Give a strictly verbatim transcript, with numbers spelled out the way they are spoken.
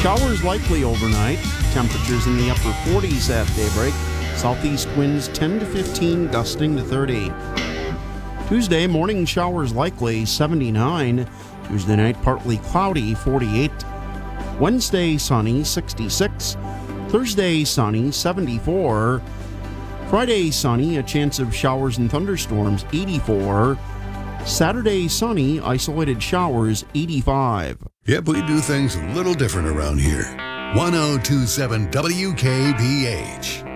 Showers likely overnight. Temperatures in the upper forties at daybreak. Southeast winds ten to fifteen, gusting to thirty. Tuesday, morning showers likely, seventy-nine. Tuesday night, partly cloudy, forty-eight. Wednesday, sunny, sixty-six. Thursday, sunny, seventy-four. Friday, sunny, a chance of showers and thunderstorms, eighty-four. Saturday, sunny, isolated showers, eighty-five. Yep, we do things a little different around here. ten twenty-seven W K B H.